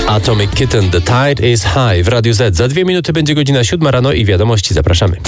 Atomic Kitten, The Tide is High w Radiu Z. Za 2 minuty będzie godzina 7 rano i wiadomości. Zapraszamy.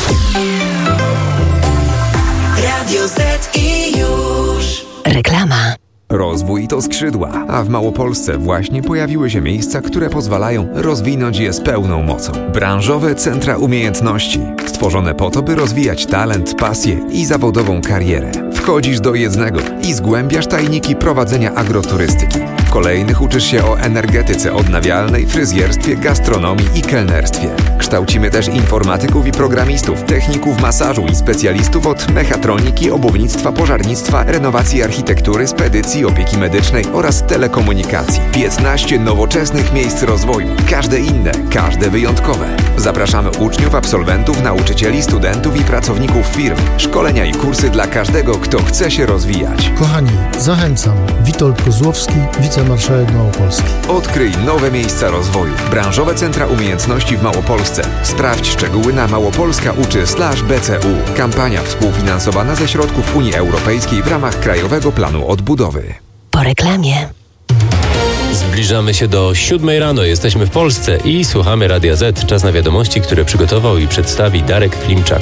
Radio Z i już. Reklama. Rozwój to skrzydła, a w Małopolsce właśnie pojawiły się miejsca, które pozwalają rozwinąć je z pełną mocą. Branżowe centra umiejętności, stworzone po to, by rozwijać talent, pasję i zawodową karierę. Wchodzisz do jednego i zgłębiasz tajniki prowadzenia agroturystyki. W kolejnych uczysz się o energetyce odnawialnej, fryzjerstwie, gastronomii i kelnerstwie. Kształcimy też informatyków i programistów, techników masażu i specjalistów od mechatroniki, obuwnictwa, pożarnictwa, renowacji architektury, spedycji, opieki medycznej oraz telekomunikacji. 15 nowoczesnych miejsc rozwoju. Każde inne, każde wyjątkowe. Zapraszamy uczniów, absolwentów, nauczycieli, studentów i pracowników firm. Szkolenia i kursy dla każdego, kto chce się rozwijać. Kochani, zachęcam. Witold Kozłowski, wicemarszałek Małopolski. Odkryj nowe miejsca rozwoju. Branżowe centra umiejętności w Małopolsce. Sprawdź szczegóły na małopolska.uczy/BCU. Kampania współfinansowana ze środków Unii Europejskiej w ramach Krajowego Planu Odbudowy. Po reklamie. Zbliżamy się do 7 rano. Jesteśmy w Polsce i słuchamy Radia Z. Czas na wiadomości, które przygotował i przedstawi Darek Klimczak.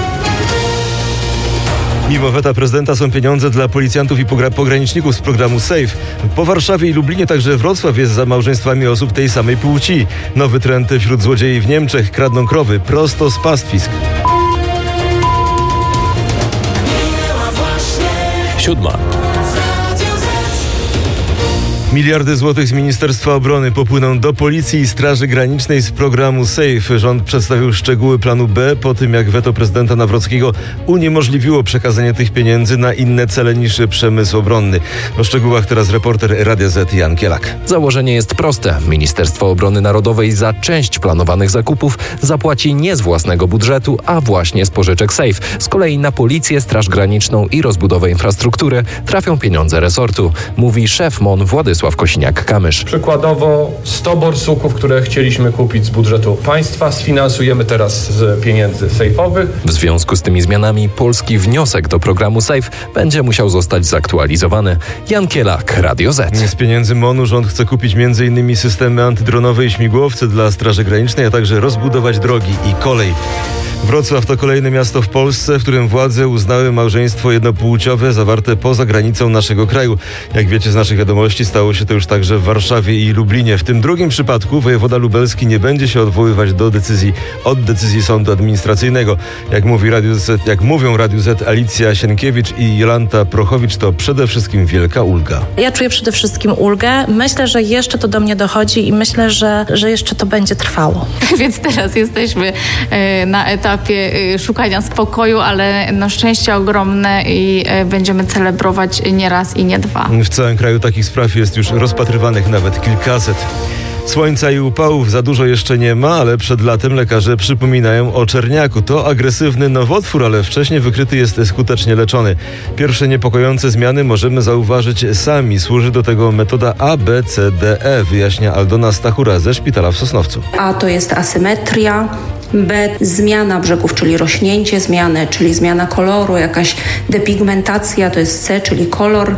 Mimo weta prezydenta są pieniądze dla policjantów i pograniczników z programu SAFE. Po Warszawie i Lublinie także Wrocław jest za małżeństwami osób tej samej płci. Nowy trend wśród złodziei w Niemczech: kradną krowy prosto z pastwisk. 7. Miliardy złotych z Ministerstwa Obrony popłyną do Policji i Straży Granicznej z programu SAFE. Rząd przedstawił szczegóły planu B po tym, jak weto prezydenta Nawrockiego uniemożliwiło przekazanie tych pieniędzy na inne cele niż przemysł obronny. O szczegółach teraz reporter Radia Z Jan Kielak. Założenie jest proste. Ministerstwo Obrony Narodowej za część planowanych zakupów zapłaci nie z własnego budżetu, a właśnie z pożyczek SAFE. Z kolei na Policję, Straż Graniczną i rozbudowę infrastruktury trafią pieniądze resortu, mówi szef MON Władysław Kosiniak-Kamysz. Przykładowo 100 borsuków, które chcieliśmy kupić z budżetu państwa, sfinansujemy teraz z pieniędzy sejfowych. W związku z tymi zmianami polski wniosek do programu SAFE będzie musiał zostać zaktualizowany. Jan Kielak, Radio Z. Z pieniędzy MON-u rząd chce kupić m.in. systemy antydronowe i śmigłowce dla Straży Granicznej, a także rozbudować drogi i kolej. Wrocław to kolejne miasto w Polsce, w którym władze uznały małżeństwo jednopłciowe zawarte poza granicą naszego kraju. Jak wiecie z naszych wiadomości, stało się to już także w Warszawie i Lublinie. W tym drugim przypadku wojewoda lubelski nie będzie się odwoływać od decyzji sądu administracyjnego. Jak mówią Radiu Z Alicja Sienkiewicz i Jolanta Prochowicz, to przede wszystkim wielka ulga. Ja czuję przede wszystkim ulgę. Myślę, że jeszcze to do mnie dochodzi i myślę, że jeszcze to będzie trwało. Więc teraz jesteśmy na etapie szukania spokoju, ale szczęście ogromne i będziemy celebrować nie raz i nie dwa. W całym kraju takich spraw jest już rozpatrywanych nawet kilkaset. Słońca i upałów za dużo jeszcze nie ma, ale przed latem lekarze przypominają o czerniaku. To agresywny nowotwór, ale wcześniej wykryty jest skutecznie leczony. Pierwsze niepokojące zmiany możemy zauważyć sami. Służy do tego metoda ABCDE, wyjaśnia Aldona Stachura ze szpitala w Sosnowcu. A to jest asymetria. B. Zmiana brzegów, czyli rośnięcie zmiany, czyli zmiana koloru, jakaś depigmentacja, to jest C, czyli kolor.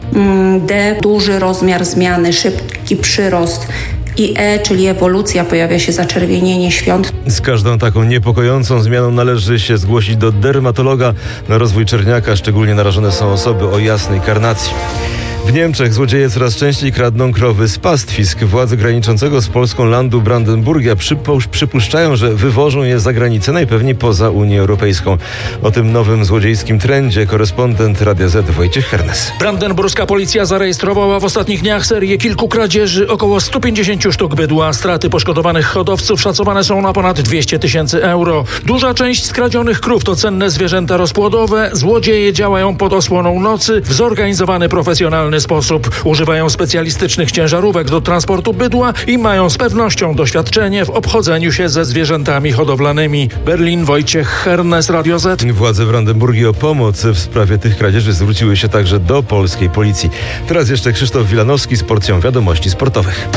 D. Duży rozmiar zmiany, szybki przyrost. I E, czyli ewolucja, pojawia się zaczerwienienie świąt. Z każdą taką niepokojącą zmianą należy się zgłosić do dermatologa. Na rozwój czerniaka szczególnie narażone są osoby o jasnej karnacji. W Niemczech złodzieje coraz częściej kradną krowy z pastwisk. Władze graniczącego z Polską landu Brandenburgia przypuszczają, że wywożą je za granicę, najpewniej poza Unię Europejską. O tym nowym złodziejskim trendzie korespondent Radia Z Wojciech Hernes. Brandenburska policja zarejestrowała w ostatnich dniach serię kilku kradzieży, około 150 sztuk bydła. Straty poszkodowanych hodowców szacowane są na ponad 200 000 euro. Duża część skradzionych krów to cenne zwierzęta rozpłodowe. Złodzieje działają pod osłoną nocy w zorganizowany, profesjonalny sposób. Używają specjalistycznych ciężarówek do transportu bydła i mają z pewnością doświadczenie w obchodzeniu się ze zwierzętami hodowlanymi. Berlin, Wojciech Hernes, Radio Z. Władze Brandenburgii o pomoc w sprawie tych kradzieży zwróciły się także do polskiej policji. Teraz jeszcze Krzysztof Wilanowski z porcją wiadomości sportowych.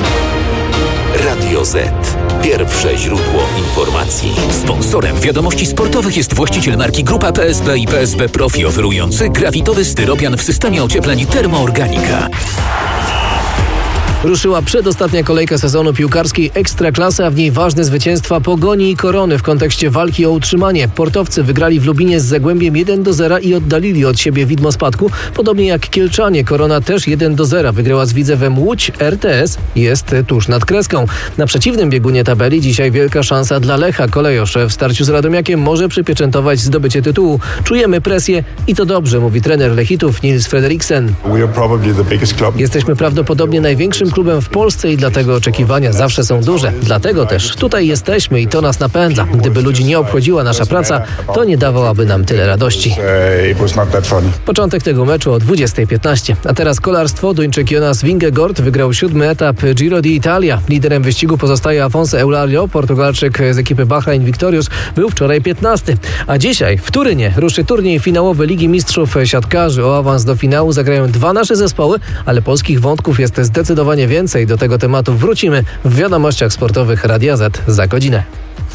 Radio Z. Pierwsze źródło informacji. Sponsorem wiadomości sportowych jest właściciel marki Grupa PSB i PSB Profi, oferujący grafitowy styropian w systemie ociepleń Termoorganika. Ruszyła przedostatnia kolejka sezonu piłkarskiej Ekstraklasy, a w niej ważne zwycięstwa Pogoni i Korony w kontekście walki o utrzymanie. Portowcy wygrali w Lubinie z Zagłębiem 1-0 i oddalili od siebie widmo spadku, podobnie jak Kielczanie. Korona też 1-0 wygrała z Widzewem Łódź. RTS jest tuż nad kreską. Na przeciwnym biegunie tabeli dzisiaj wielka szansa dla Lecha. Kolejosz w starciu z Radomiakiem może przypieczętować zdobycie tytułu. Czujemy presję i to dobrze, mówi trener Lechitów Nils Frederiksen. Jesteśmy prawdopodobnie największym klubem w Polsce i dlatego oczekiwania zawsze są duże. Dlatego też tutaj jesteśmy i to nas napędza. Gdyby ludzi nie obchodziła nasza praca, to nie dawałaby nam tyle radości. Początek tego meczu o 20:15. A teraz kolarstwo. Duńczyk Jonas Vingegaard wygrał 7. etap Giro d'Italia. Liderem wyścigu pozostaje Afonso Eulario. Portugalczyk z ekipy Bahrain Victorious był wczoraj 15. A dzisiaj w Turynie ruszy turniej finałowy Ligi Mistrzów Siatkarzy. O awans do finału zagrają 2 nasze zespoły, ale polskich wątków jest zdecydowanie więcej. Do tego tematu wrócimy w wiadomościach sportowych Radia Z za godzinę.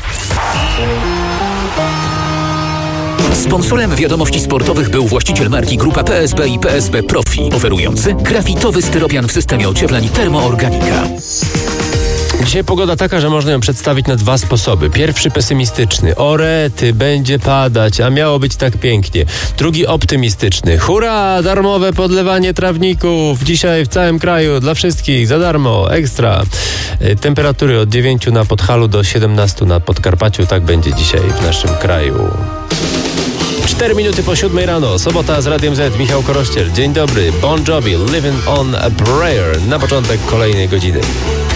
Sponsorem wiadomości sportowych był właściciel marki Grupa PSB i PSB Profi, oferujący grafitowy styropian w systemie ociepleń Termoorganika. Dzisiaj pogoda taka, że można ją przedstawić na 2 sposoby. Pierwszy pesymistyczny. O rety, będzie padać, a miało być tak pięknie. Drugi optymistyczny. Hurra, darmowe podlewanie trawników. Dzisiaj w całym kraju, dla wszystkich, za darmo, ekstra. Temperatury od 9 na Podhalu do 17 na Podkarpaciu. Tak będzie dzisiaj w naszym kraju. 4 minuty po 7 rano, sobota z Radiem Z, Michał Korościel. Dzień dobry, Bon Jovi, Living on a Prayer. Na początek kolejnej godziny.